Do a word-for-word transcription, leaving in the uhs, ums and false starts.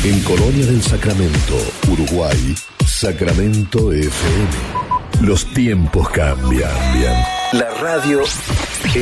En Colonia del Sacramento, Uruguay, Sacramento F M. Los tiempos cambian. La radio